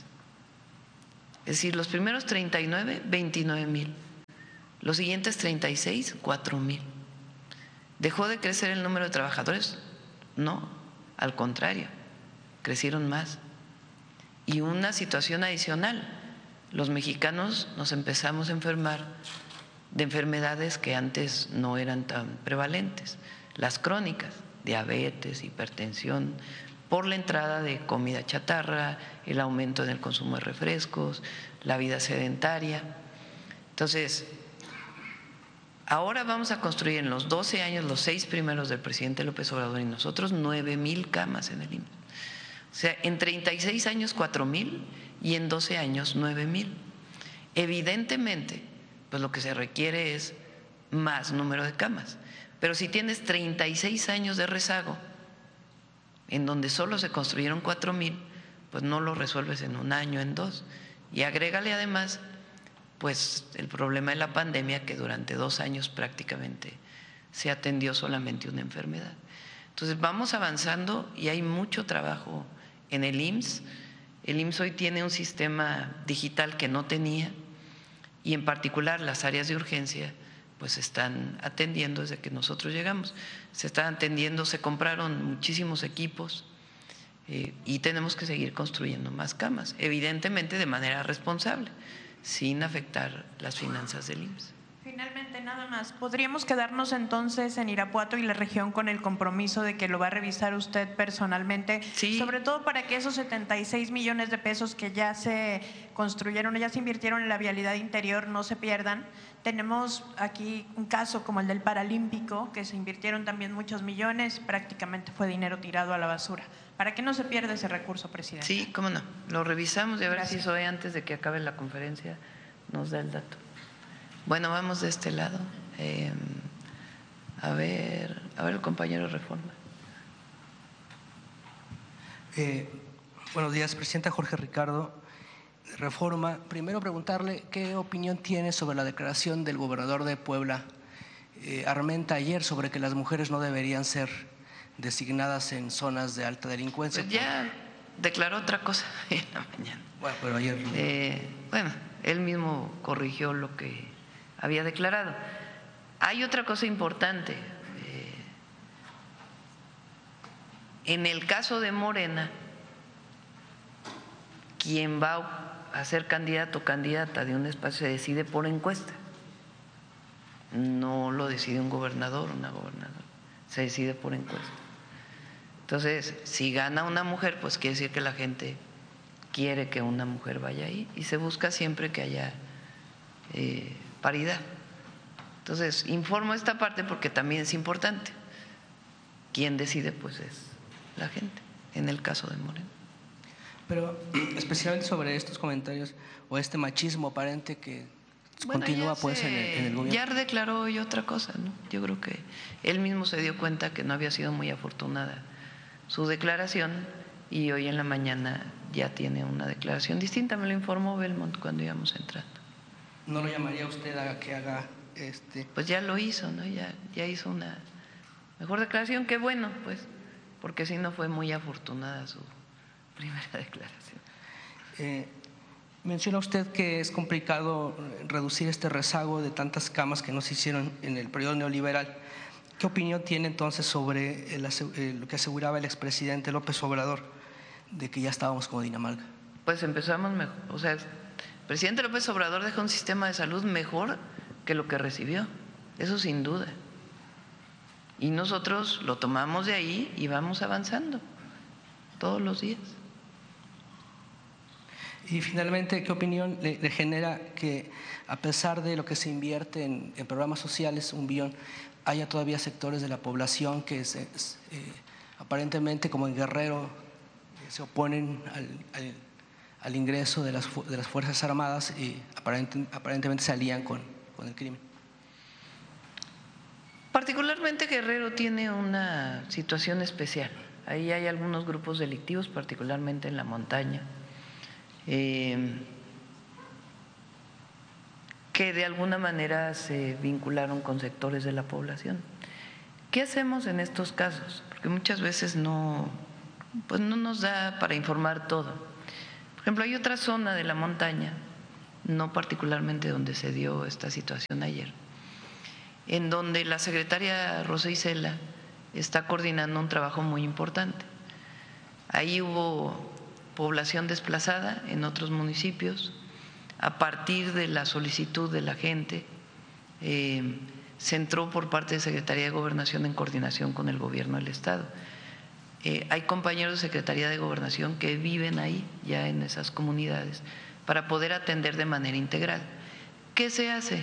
Es decir, los primeros treinta y nueve, veintinueve mil. Los siguientes treinta y seis, cuatro mil. ¿Dejó de crecer el número de trabajadores? No, al contrario, crecieron más. Y una situación adicional, los mexicanos nos empezamos a enfermar de enfermedades que antes no eran tan prevalentes, las crónicas, diabetes, hipertensión, por la entrada de comida chatarra, el aumento en el consumo de refrescos, la vida sedentaria. Entonces, ahora vamos a construir en los doce años, los seis primeros del presidente López Obrador y nosotros, nueve mil camas en el I M S S. O sea, en treinta y seis años, cuatro mil y en doce años, nueve mil. Evidentemente, pues lo que se requiere es más número de camas. Pero si tienes treinta y seis años de rezago, en donde solo se construyeron cuatro mil, pues no lo resuelves en un año, en dos. Y agrégale además, pues el problema de la pandemia, que durante dos años prácticamente se atendió solamente una enfermedad. Entonces vamos avanzando y hay mucho trabajo en el I M S S. El I M S S hoy tiene un sistema digital que no tenía y en particular las áreas de urgencia pues se están atendiendo desde que nosotros llegamos. Se están atendiendo, se compraron muchísimos equipos eh, y tenemos que seguir construyendo más camas, evidentemente de manera responsable, sin afectar las finanzas del I M S S. Finalmente, nada más, ¿podríamos quedarnos entonces en Irapuato y la región con el compromiso de que lo va a revisar usted personalmente? Sí. Sobre todo para que esos setenta y seis millones de pesos que ya se construyeron, ya se invirtieron en la vialidad interior, no se pierdan. Tenemos aquí un caso como el del Paralímpico, que se invirtieron también muchos millones, prácticamente fue dinero tirado a la basura. ¿Para qué no se pierda ese recurso, presidente? Sí, cómo no, lo revisamos y a ver Gracias. si hoy, antes de que acabe la conferencia, nos da el dato. Bueno, vamos de este lado. Eh, a ver, a ver el compañero de Reforma. Eh, buenos días, presidenta. Jorge Ricardo, de Reforma. Primero preguntarle qué opinión tiene sobre la declaración del gobernador de Puebla, eh, Armenta, ayer, sobre que las mujeres no deberían ser designadas en zonas de alta delincuencia. Pues ya declaró otra cosa en la mañana. Bueno, pero ayer… Eh, bueno, él mismo corrigió lo que había declarado. Hay otra cosa importante. Eh, en el caso de Morena, quien va a ser candidato o candidata de un espacio se decide por encuesta. No lo decide un gobernador o una gobernadora, se decide por encuesta. Entonces, si gana una mujer, pues quiere decir que la gente quiere que una mujer vaya ahí y se busca siempre que haya eh, paridad. Entonces, informo esta parte porque también es importante. Quien decide, pues, es la gente, en el caso de Moreno. Pero especialmente sobre estos comentarios o este machismo aparente que bueno, continúa pues se, en, el, en el gobierno. Ya declaró hoy otra cosa, ¿no? Yo creo que él mismo se dio cuenta que no había sido muy afortunada su declaración y hoy en la mañana ya tiene una declaración distinta. Me lo informó Belmont cuando íbamos entrando. ¿No lo llamaría usted a que haga este? Pues ya lo hizo, ¿no? Ya, ya hizo una mejor declaración, qué bueno, pues, porque si no fue muy afortunada su primera declaración. Eh, menciona usted que es complicado reducir este rezago de tantas camas que no se hicieron en el periodo neoliberal. ¿Qué opinión tiene entonces sobre el, eh, lo que aseguraba el expresidente López Obrador de que ya estábamos como Dinamarca? Pues empezamos mejor, o sea, el presidente López Obrador dejó un sistema de salud mejor que lo que recibió, eso sin duda. Y nosotros lo tomamos de ahí y vamos avanzando todos los días. Y finalmente, ¿qué opinión le, le genera que a pesar de lo que se invierte en, en programas sociales, un billón, haya todavía sectores de la población que se, eh, aparentemente, como en Guerrero, eh, se oponen al, al, al ingreso de las, de las Fuerzas Armadas y aparente, aparentemente se alían con, con el crimen? Particularmente Guerrero tiene una situación especial. Ahí hay algunos grupos delictivos, particularmente en la montaña, eh, que de alguna manera se vincularon con sectores de la población. ¿Qué hacemos en estos casos? Porque muchas veces no, pues no nos da para informar todo. Por ejemplo, hay otra zona de la montaña, no particularmente donde se dio esta situación ayer, en donde la secretaria Rosa Isela está coordinando un trabajo muy importante. Ahí hubo población desplazada en otros municipios. A partir de la solicitud de la gente, eh, se entró por parte de Secretaría de Gobernación en coordinación con el Gobierno del Estado. Eh, hay compañeros de Secretaría de Gobernación que viven ahí, ya en esas comunidades, para poder atender de manera integral. ¿Qué se hace?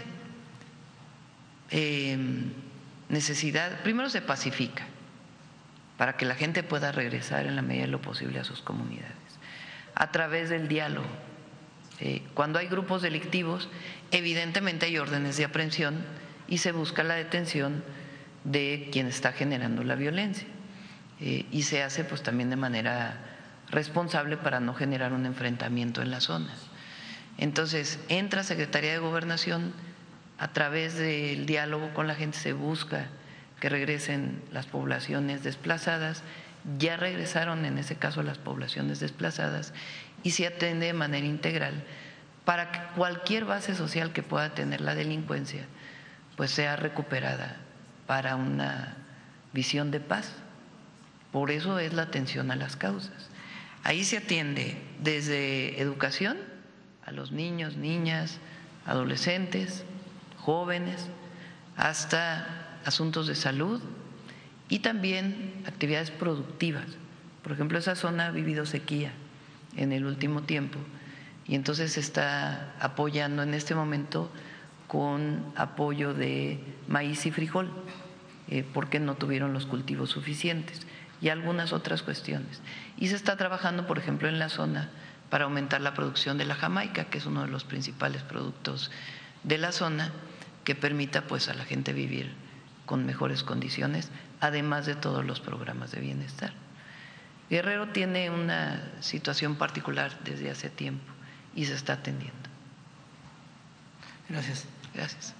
Eh, necesidad, primero se pacifica para que la gente pueda regresar en la medida de lo posible a sus comunidades, a través del diálogo. Eh, cuando hay grupos delictivos, evidentemente hay órdenes de aprehensión y se busca la detención de quien está generando la violencia. Eh, y se hace pues también de manera responsable para no generar un enfrentamiento en las zonas. Entonces, entra Secretaría de Gobernación, a través del diálogo con la gente se busca que regresen las poblaciones desplazadas, ya regresaron en ese caso las poblaciones desplazadas y se atiende de manera integral para que cualquier base social que pueda tener la delincuencia pues sea recuperada para una visión de paz. Por eso es la atención a las causas. Ahí se atiende desde educación a los niños, niñas, adolescentes, jóvenes, hasta asuntos de salud y también actividades productivas. Por ejemplo, esa zona ha vivido sequía en el último tiempo y entonces se está apoyando en este momento con apoyo de maíz y frijol, eh, porque no tuvieron los cultivos suficientes y algunas otras cuestiones. Y se está trabajando, por ejemplo, en la zona para aumentar la producción de la jamaica, que es uno de los principales productos de la zona, que permita pues a la gente vivir con mejores condiciones, además de todos los programas de bienestar. Guerrero tiene una situación particular desde hace tiempo y se está atendiendo. Gracias. Gracias.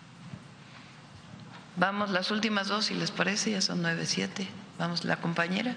Vamos, las últimas dos, si les parece, ya son nueve, siete. Vamos, la compañera.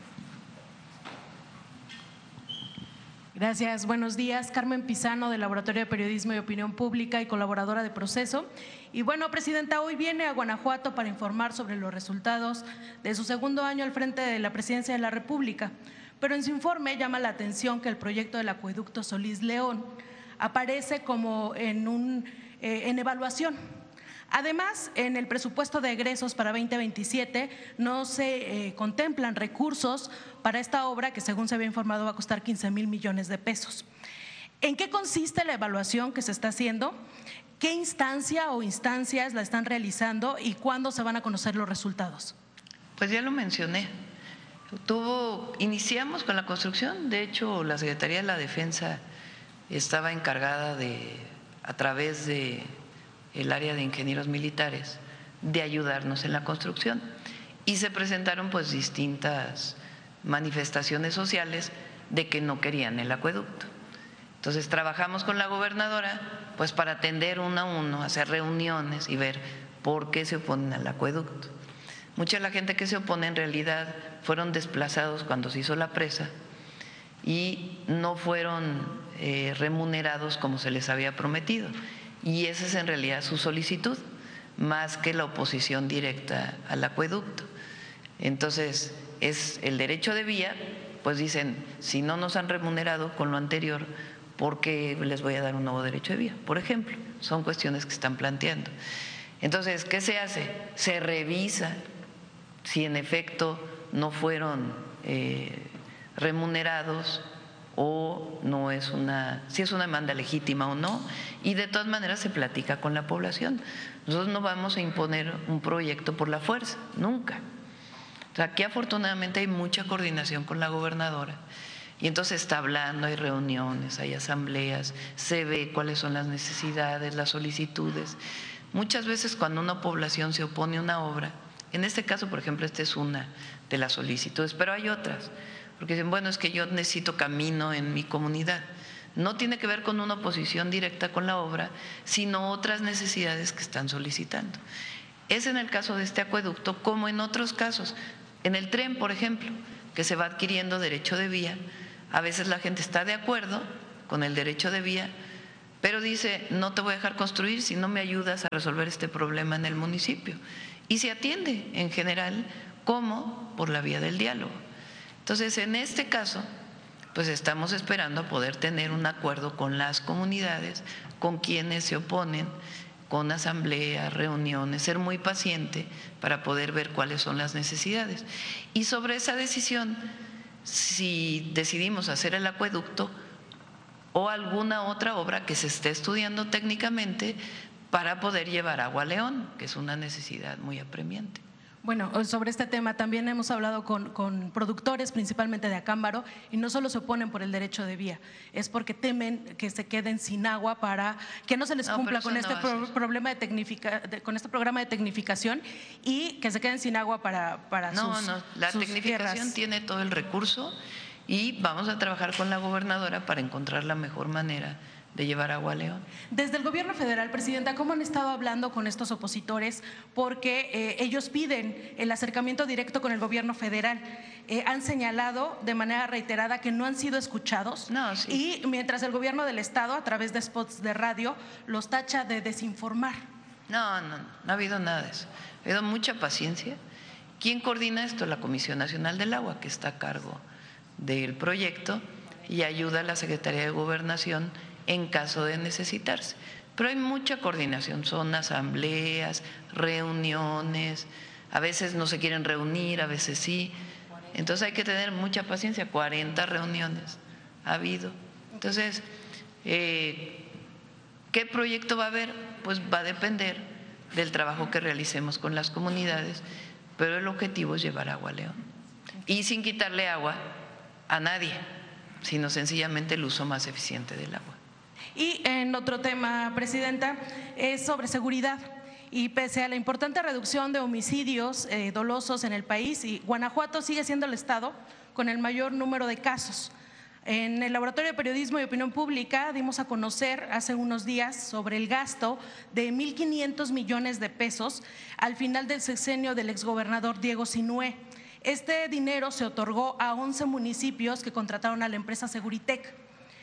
Gracias, buenos días. Carmen Pizano, del Laboratorio de Periodismo y Opinión Pública y colaboradora de Proceso. Y bueno, Presidenta, hoy viene a Guanajuato para informar sobre los resultados de su segundo año al frente de la Presidencia de la República. Pero en su informe llama la atención que el proyecto del acueducto Solís León aparece como en, un, eh, en evaluación. Además, en el presupuesto de egresos para veinte veintisiete no se eh, contemplan recursos para esta obra que, según se había informado, va a costar quince mil millones de pesos. ¿En qué consiste la evaluación que se está haciendo? ¿Qué instancia o instancias la están realizando y cuándo se van a conocer los resultados? Pues ya lo mencioné. Tuvo, iniciamos con la construcción, de hecho la Secretaría de la Defensa estaba encargada de, a través de el área de ingenieros militares, de ayudarnos en la construcción. Y se presentaron pues distintas manifestaciones sociales de que no querían el acueducto. Entonces trabajamos con la gobernadora pues para atender uno a uno, hacer reuniones y ver por qué se oponen al acueducto. Mucha de la gente que se opone en realidad fueron desplazados cuando se hizo la presa y no fueron eh, remunerados como se les había prometido. Y esa es en realidad su solicitud, más que la oposición directa al acueducto. Entonces, es el derecho de vía, pues dicen, si no nos han remunerado con lo anterior, ¿por qué les voy a dar un nuevo derecho de vía? Por ejemplo, son cuestiones que están planteando. Entonces, ¿qué se hace? Se revisa si en efecto no fueron eh, remunerados o no es una, si es una demanda legítima o no, y de todas maneras se platica con la población. Nosotros no vamos a imponer un proyecto por la fuerza, nunca. O sea, aquí afortunadamente hay mucha coordinación con la gobernadora y entonces está hablando, hay reuniones, hay asambleas, se ve cuáles son las necesidades, las solicitudes. Muchas veces cuando una población se opone a una obra, en este caso, por ejemplo, esta es una de las solicitudes, pero hay otras. Porque dicen, bueno, es que yo necesito camino en mi comunidad. no tiene que ver con una oposición directa con la obra, sino otras necesidades que están solicitando. Es en el caso de este acueducto como en otros casos. En el tren, por ejemplo, que se va adquiriendo derecho de vía, a veces la gente está de acuerdo con el derecho de vía, pero dice, no te voy a dejar construir si no me ayudas a resolver este problema en el municipio. Y se atiende en general como por la vía del diálogo. Entonces, en este caso, pues estamos esperando poder tener un acuerdo con las comunidades, con quienes se oponen, con asambleas, reuniones, ser muy paciente para poder ver cuáles son las necesidades. Y sobre esa decisión, si decidimos hacer el acueducto o alguna otra obra que se esté estudiando técnicamente para poder llevar agua a León, que es una necesidad muy apremiante. Bueno, sobre este tema también hemos hablado con, con productores, principalmente de Acámbaro, y no solo se oponen por el derecho de vía, es porque temen que se queden sin agua para que no se les cumpla no, con este no pro, problema de, tecnifica, de con este programa de tecnificación y que se queden sin agua para, para no, sus No, no, la sus tecnificación tierras. Tiene todo el recurso y vamos a trabajar con la gobernadora para encontrar la mejor manera de llevar agua a León. Desde el gobierno federal, presidenta, ¿cómo han estado hablando con estos opositores? Porque eh, ellos piden el acercamiento directo con el gobierno federal. Eh, han señalado de manera reiterada que no han sido escuchados no, sí. y mientras el gobierno del estado, a través de spots de radio, los tacha de desinformar. No, no, no ha habido nada de eso. Ha habido mucha paciencia. ¿Quién coordina esto? La Comisión Nacional del Agua, que está a cargo del proyecto y ayuda a la Secretaría de Gobernación en caso de necesitarse. Pero hay mucha coordinación, son asambleas, reuniones, a veces no se quieren reunir, a veces sí. Entonces hay que tener mucha paciencia, cuarenta reuniones ha habido. Entonces, eh, ¿qué proyecto va a haber? Pues va a depender del trabajo que realicemos con las comunidades, pero el objetivo es llevar agua a León. Y sin quitarle agua a nadie, sino sencillamente el uso más eficiente del agua. Y en otro tema, presidenta, es sobre seguridad. Y pese a la importante reducción de homicidios eh, dolosos en el país, y Guanajuato sigue siendo el estado con el mayor número de casos. En el Laboratorio de Periodismo y Opinión Pública dimos a conocer hace unos días sobre el gasto de mil quinientos millones de pesos al final del sexenio del exgobernador Diego Sinué. Este dinero se otorgó a once municipios que contrataron a la empresa Seguritec.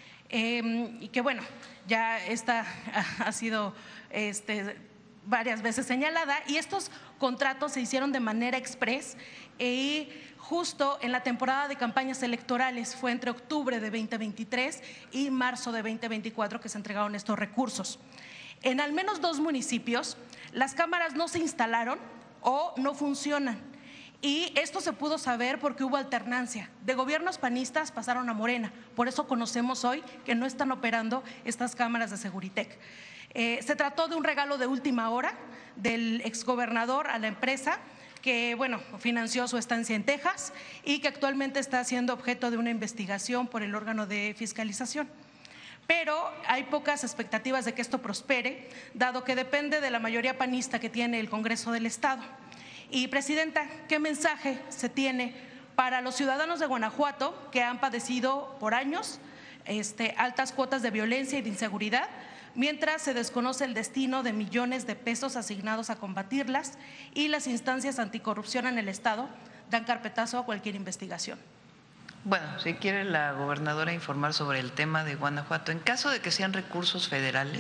Eh, y que bueno, ya esta ha sido este, varias veces señalada, y estos contratos se hicieron de manera express y justo en la temporada de campañas electorales. Fue entre octubre de veinte veintitrés y marzo de veinte veinticuatro que se entregaron estos recursos. En al menos dos municipios las cámaras no se instalaron o no funcionan. Y esto se pudo saber porque hubo alternancia. De gobiernos panistas pasaron a Morena. Por eso conocemos hoy que no están operando estas cámaras de Seguritec. Eh, se trató de un regalo de última hora del exgobernador a la empresa que, bueno, financió su estancia en Texas y que actualmente está siendo objeto de una investigación por el órgano de fiscalización. Pero hay pocas expectativas de que esto prospere, dado que depende de la mayoría panista que tiene el Congreso del Estado. Y, presidenta, ¿qué mensaje se tiene para los ciudadanos de Guanajuato que han padecido por años este, altas cuotas de violencia y de inseguridad, mientras se desconoce el destino de millones de pesos asignados a combatirlas y las instancias anticorrupción en el Estado dan carpetazo a cualquier investigación? Bueno, si quiere la gobernadora informar sobre el tema de Guanajuato, en caso de que sean recursos federales,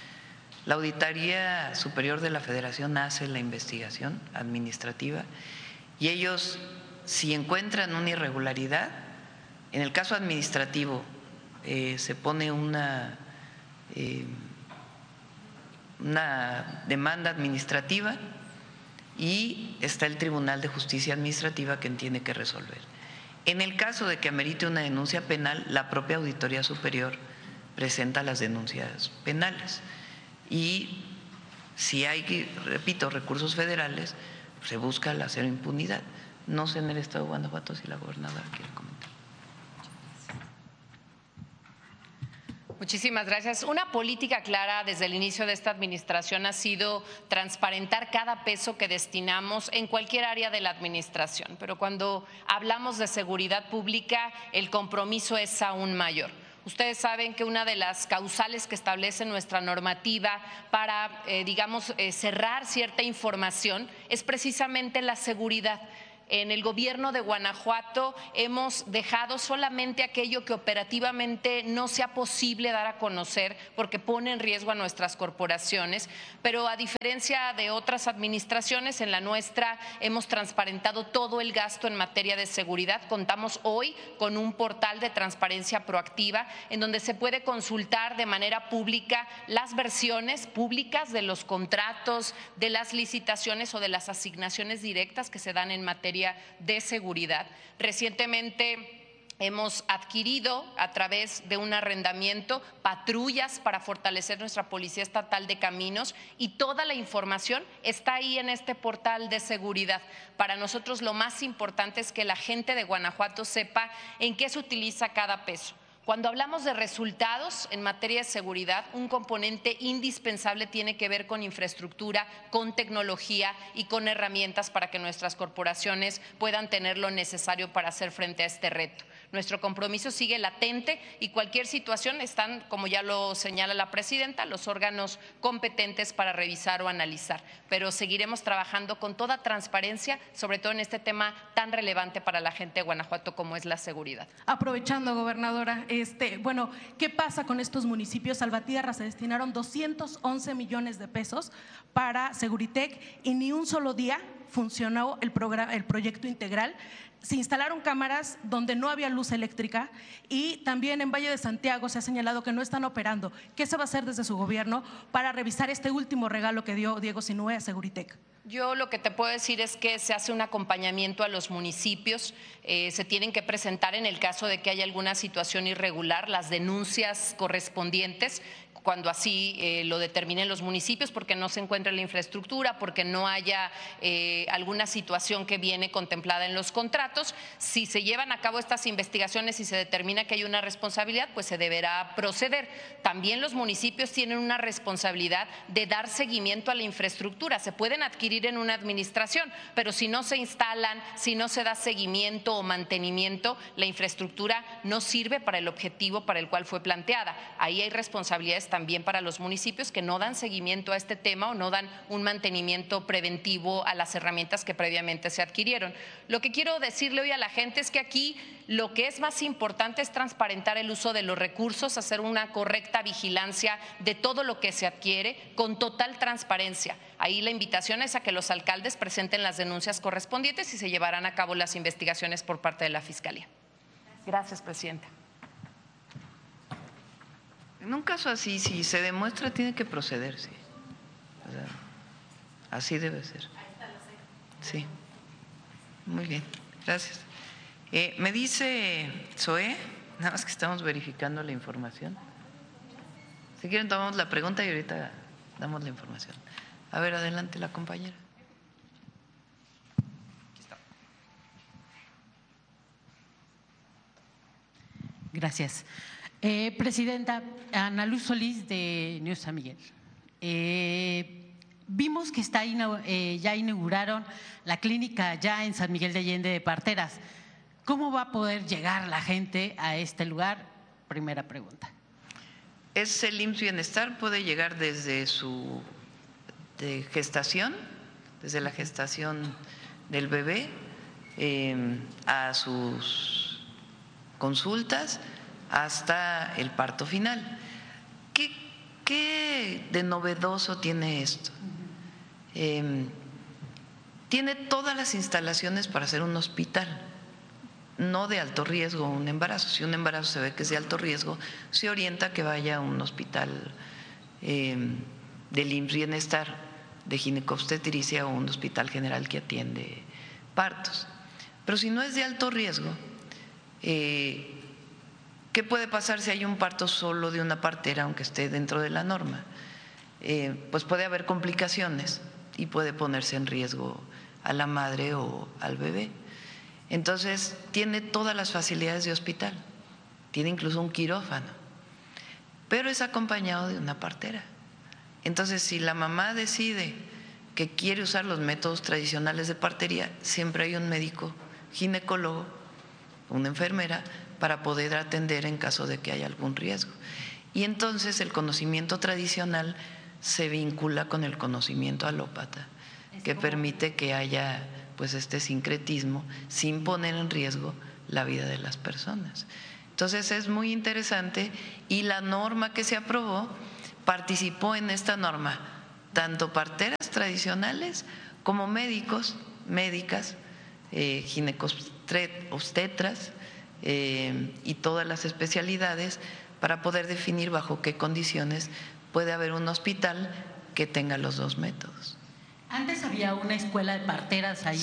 la Auditoría Superior de la Federación hace la investigación administrativa y ellos, si encuentran una irregularidad, en el caso administrativo eh, se pone una, eh, una demanda administrativa y está el Tribunal de Justicia Administrativa que tiene que resolver. En el caso de que amerite una denuncia penal, la propia Auditoría Superior presenta las denuncias penales. Y si hay, repito, recursos federales, se busca la cero impunidad. No sé en el estado de Guanajuato si la gobernadora quiere comentar. Muchísimas gracias. Una política clara desde el inicio de esta administración ha sido transparentar cada peso que destinamos en cualquier área de la administración. Pero cuando hablamos de seguridad pública, el compromiso es aún mayor. Ustedes saben que una de las causales que establece nuestra normativa para, eh, digamos, eh, cerrar cierta información es precisamente la seguridad. En el gobierno de Guanajuato hemos dejado solamente aquello que operativamente no sea posible dar a conocer porque pone en riesgo a nuestras corporaciones, pero a diferencia de otras administraciones, en la nuestra hemos transparentado todo el gasto en materia de seguridad. Contamos hoy con un portal de transparencia proactiva en donde se puede consultar de manera pública las versiones públicas de los contratos, de las licitaciones o de las asignaciones directas que se dan en materia de seguridad. Recientemente hemos adquirido a través de un arrendamiento patrullas para fortalecer nuestra Policía Estatal de Caminos y toda la información está ahí en este portal de seguridad. Para nosotros lo más importante es que la gente de Guanajuato sepa en qué se utiliza cada peso. Cuando hablamos de resultados en materia de seguridad, un componente indispensable tiene que ver con infraestructura, con tecnología y con herramientas para que nuestras corporaciones puedan tener lo necesario para hacer frente a este reto. Nuestro compromiso sigue latente y cualquier situación están, como ya lo señala la presidenta, los órganos competentes para revisar o analizar. Pero seguiremos trabajando con toda transparencia, sobre todo en este tema tan relevante para la gente de Guanajuato como es la seguridad. Aprovechando, gobernadora, este, bueno, ¿qué pasa con estos municipios? Salvatierra se destinaron doscientos once millones de pesos para Seguritec y ni un solo día funcionó el, programa, el proyecto integral. Se instalaron cámaras donde no había luz eléctrica y también en Valle de Santiago se ha señalado que no están operando. ¿Qué se va a hacer desde su gobierno para revisar este último regalo que dio Diego Sinue a Seguritec? Yo lo que te puedo decir es que se hace un acompañamiento a los municipios, eh, se tienen que presentar en el caso de que haya alguna situación irregular las denuncias correspondientes cuando así eh, lo determinen los municipios, porque no se encuentra la infraestructura, porque no haya eh, alguna situación que viene contemplada en los contratos. Si se llevan a cabo estas investigaciones y se determina que hay una responsabilidad, pues se deberá proceder. También los municipios tienen una responsabilidad de dar seguimiento a la infraestructura. Se pueden adquirir en una administración, pero si no se instalan, si no se da seguimiento o mantenimiento, la infraestructura no sirve para el objetivo para el cual fue planteada. Ahí hay responsabilidades también para los municipios que no dan seguimiento a este tema o no dan un mantenimiento preventivo a las herramientas que previamente se adquirieron. Lo que quiero decirle hoy a la gente es que aquí lo que es más importante es transparentar el uso de los recursos, hacer una correcta vigilancia de todo lo que se adquiere con total transparencia. Ahí la invitación es a que los alcaldes presenten las denuncias correspondientes y se llevarán a cabo las investigaciones por parte de la Fiscalía. Gracias, presidenta. En un caso así, si se demuestra, tiene que procederse. O sea, así debe ser. Sí. Muy bien, gracias. Eh, me dice Zoé, nada más que estamos verificando la información. Si quieren tomamos la pregunta y ahorita damos la información. A ver, adelante la compañera. Gracias. Eh, Presidenta, Ana Luz Solís de News San Miguel. Eh, vimos que está eh, ya inauguraron la clínica ya en San Miguel de Allende de Parteras. ¿Cómo va a poder llegar la gente a este lugar? Primera pregunta. Es el I M S S Bienestar, puede llegar desde su de gestación, desde la gestación del bebé, eh, a sus consultas, hasta el parto final. ¿Qué, qué de novedoso tiene esto? Eh, tiene todas las instalaciones para hacer un hospital, no de alto riesgo un embarazo. Si un embarazo se ve que es de alto riesgo, se orienta a que vaya a un hospital eh, del I M S S Bienestar, de ginecobstetricia o un hospital general que atiende partos. Pero si no es de alto riesgo, eh, ¿qué puede pasar si hay un parto solo de una partera, aunque esté dentro de la norma? Eh, pues puede haber complicaciones y puede ponerse en riesgo a la madre o al bebé. Entonces, tiene todas las facilidades de hospital, tiene incluso un quirófano, pero es acompañado de una partera. Entonces, si la mamá decide que quiere usar los métodos tradicionales de partería, siempre hay un médico ginecólogo, una enfermera, para poder atender en caso de que haya algún riesgo. Y entonces el conocimiento tradicional se vincula con el conocimiento alópata, que permite que haya pues este sincretismo sin poner en riesgo la vida de las personas. Entonces es muy interesante y la norma que se aprobó participó en esta norma tanto parteras tradicionales como médicos, médicas, eh, ginecobstetras eh, y todas las especialidades para poder definir bajo qué condiciones puede haber un hospital que tenga los dos métodos. Antes había una escuela de parteras ahí